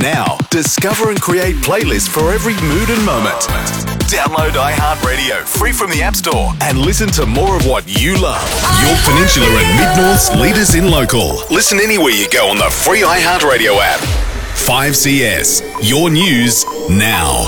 Now, discover and create playlists for every mood and moment. Download iHeartRadio free from the App Store and listen to more of what you love. York Peninsula and Mid-North's leaders in local. Listen anywhere you go on the free iHeartRadio app. 5CS, your news now.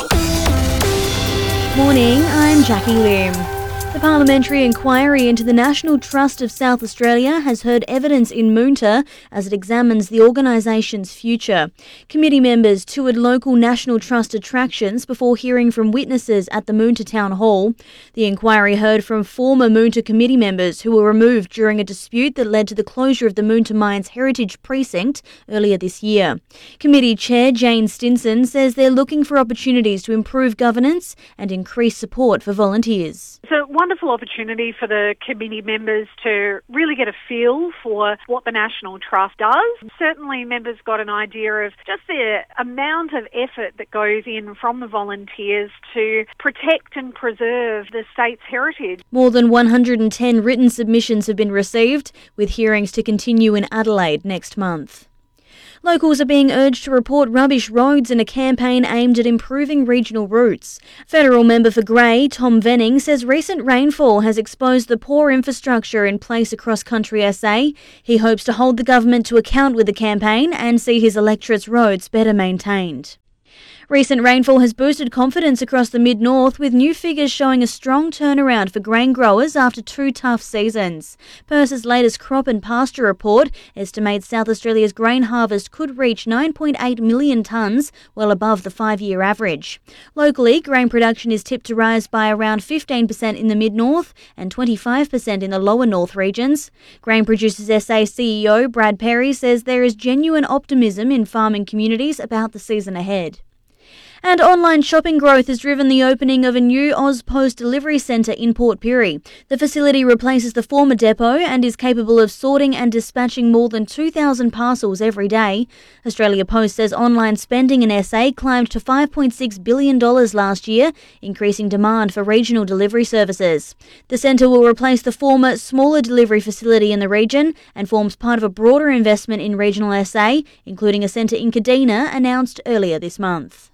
Morning, I'm Jackie Lim. The Parliamentary Inquiry into the National Trust of South Australia has heard evidence in Moonta as it examines the organisation's future. Committee members toured local National Trust attractions before hearing from witnesses at the Moonta Town Hall. The inquiry heard from former Moonta committee members who were removed during a dispute that led to the closure of the Moonta Mines Heritage Precinct earlier this year. Committee Chair Jane Stinson says they're looking for opportunities to improve governance and increase support for volunteers. It's a wonderful opportunity for the committee members to really get a feel for what the National Trust does. Certainly members got an idea of just the amount of effort that goes in from the volunteers to protect and preserve the state's heritage. More than 110 written submissions have been received, with hearings to continue in Adelaide next month. Locals are being urged to report rubbish roads in a campaign aimed at improving regional routes. Federal member for Grey, Tom Venning, says recent rainfall has exposed the poor infrastructure in place across country SA. He hopes to hold the government to account with the campaign and see his electorate's roads better maintained. Recent rainfall has boosted confidence across the Mid-North, with new figures showing a strong turnaround for grain growers after 2 tough seasons. PIRS's latest crop and pasture report estimates South Australia's grain harvest could reach 9.8 million tonnes, well above the 5-year average. Locally, grain production is tipped to rise by around 15% in the Mid-North and 25% in the lower north regions. Grain Producers SA CEO Brad Perry says there is genuine optimism in farming communities about the season ahead. And online shopping growth has driven the opening of a new AusPost delivery centre in Port Pirie. The facility replaces the former depot and is capable of sorting and dispatching more than 2,000 parcels every day. Australia Post says online spending in SA climbed to $5.6 billion last year, increasing demand for regional delivery services. The centre will replace the former, smaller delivery facility in the region and forms part of a broader investment in regional SA, including a centre in Kadina announced earlier this month.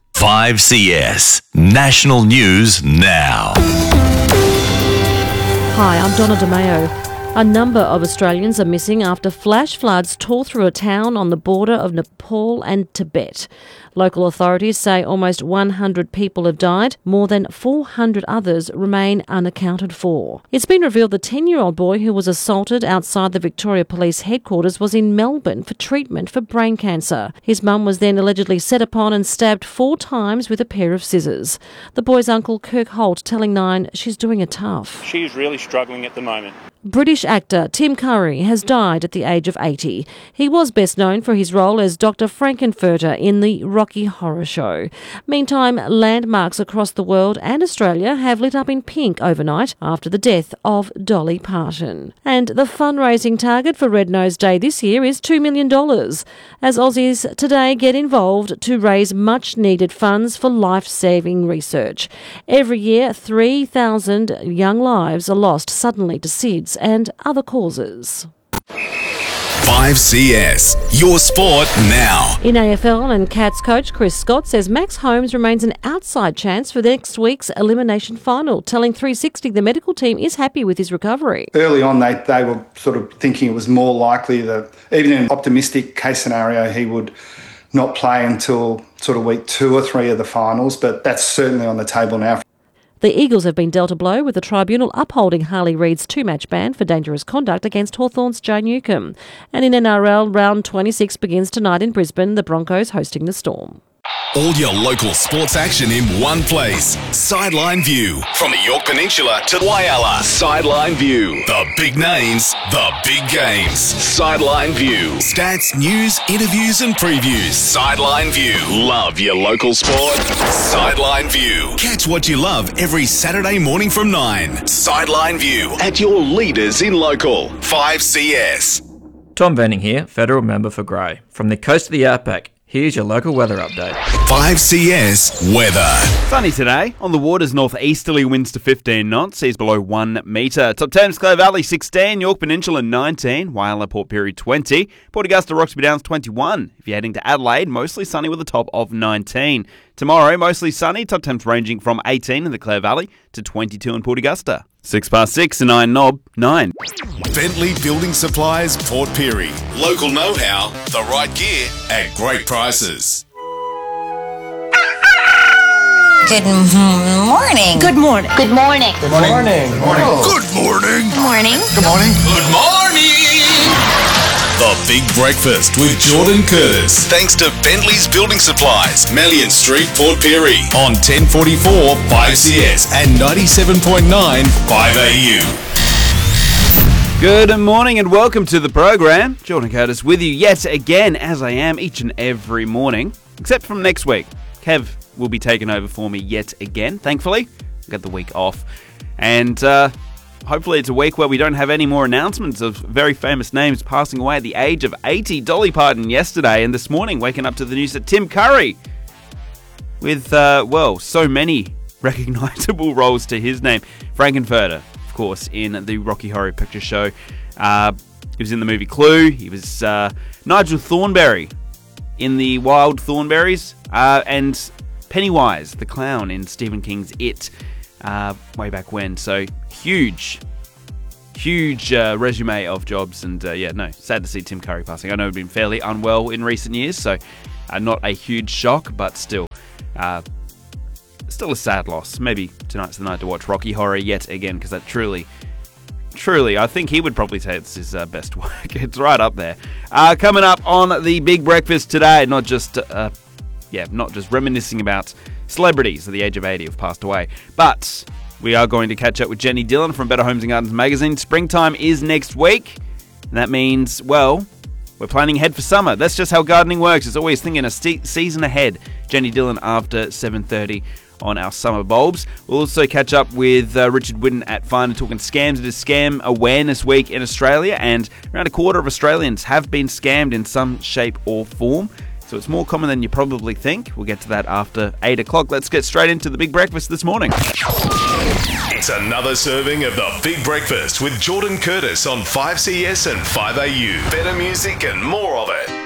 5CS, national news now. Hi, I'm Donna DeMayo. A number of Australians are missing after flash floods tore through a town on the border of Nepal and Tibet. Local authorities say almost 100 people have died. More than 400 others remain unaccounted for. It's been revealed the 10-year-old boy who was assaulted outside the Victoria Police headquarters was in Melbourne for treatment for brain cancer. His mum was then allegedly set upon and stabbed 4 times with a pair of scissors. The boy's uncle, Kirk Holt, telling Nine she's doing it tough. She's really struggling at the moment. British actor Tim Curry has died at the age of 80. He was best known for his role as Dr. Frankenfurter in the Rocky Horror Show. Meantime, landmarks across the world and Australia have lit up in pink overnight after the death of Dolly Parton. And the fundraising target for Red Nose Day this year is $2 million, as Aussies today get involved to raise much-needed funds for life-saving research. Every year, 3,000 young lives are lost suddenly to SIDS and other causes. 5CS, your sport now. In AFL, and Cats coach Chris Scott says Max Holmes remains an outside chance for next week's elimination final, telling 360 the medical team is happy with his recovery. Early on, they were sort of thinking it was more likely that, even in an optimistic case scenario, he would not play until sort of week 2 or 3 of the finals, but that's certainly on the table now. The Eagles have been dealt a blow with the tribunal upholding Harley Reid's 2-match ban for dangerous conduct against Hawthorn's Joe Newcombe. And in NRL, round 26 begins tonight in Brisbane, the Broncos hosting the Storm. All your local sports action in one place. Sideline View. From the York Peninsula to Whyalla. Sideline View. The big names, the big games. Sideline View. Stats, news, interviews and previews. Sideline View. Love your local sport? Sideline View. Catch what you love every Saturday morning from 9. Sideline View. At your leaders in local. 5CS. Tom Venning here, Federal Member for Grey. From the coast of the Outback, Here's your local weather update. 5CS weather. Sunny today. On the waters, northeasterly winds to 15 knots, seas below 1 metre. Top 10, Clare Valley 16, York Peninsula 19, Whyalla, Port Pirie 20, Port Augusta, Roxby Downs 21. If you're heading to Adelaide, mostly sunny with a top of 19. Tomorrow, mostly sunny, top temps ranging from 18 in the Clare Valley to 22 in Port Augusta. 6 past 6 and 9 knob 9. Bentley Building Supplies, Port Pirie. Local know-how, the right gear at great prices. Good morning. Good morning. Good morning. Good morning. Good morning. Good morning. Good morning. Good morning. Good morning. The Big Breakfast with Jordan Curtis. Thanks to Bentley's Building Supplies, Melian Street, Port Pirie. On 1044 5CS and 97.9 5AU. Good morning and welcome to the program. Jordan Curtis with you yet again, as I am each and every morning, except from next week. Kev will be taking over for me yet again, thankfully. Got the week off. And hopefully it's a week where we don't have any more announcements of very famous names passing away at the age of 80. Dolly Parton yesterday, and this morning waking up to the news that Tim Curry, with, so many recognisable roles to his name. Frankenfurter, of course, in the Rocky Horror Picture Show. He was in the movie Clue. He was Nigel Thornberry in the Wild Thornberrys, and Pennywise, the clown in Stephen King's It, way back when. So huge resume of jobs, and sad to see Tim Curry passing. I know he'd been fairly unwell in recent years, so not a huge shock, but still a sad loss. Maybe tonight's the night to watch Rocky Horror yet again, because that truly, I think he would probably say it's his best work. It's right up there. Coming up on the Big Breakfast today, not just reminiscing about celebrities at the age of 80 who've passed away, but we are going to catch up with Jenny Dillon from Better Homes and Gardens magazine. Springtime is next week, and that means, we're planning ahead for summer. That's just how gardening works. It's always thinking a season ahead. Jenny Dillon after 7:30 on our summer bulbs. We'll also catch up with Richard Whitten at Fine and talking scams. It is Scam Awareness Week in Australia, and around a quarter of Australians have been scammed in some shape or form. So it's more common than you probably think. We'll get to that after 8 o'clock. Let's get straight into the Big Breakfast this morning. It's another serving of the Big Breakfast with Jordan Curtis on 5CS and 5AU. Better music and more of it.